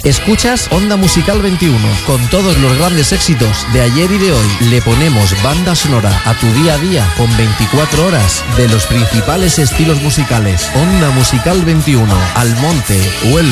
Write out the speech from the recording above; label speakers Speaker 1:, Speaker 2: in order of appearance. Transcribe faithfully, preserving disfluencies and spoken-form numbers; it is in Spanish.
Speaker 1: Escuchas Onda Musical veintiuno, con todos los grandes éxitos de ayer y de hoy. Le ponemos banda sonora a tu día a día con veinticuatro horas de los principales estilos musicales. Onda Musical veintiuno, Almonte, Huelva.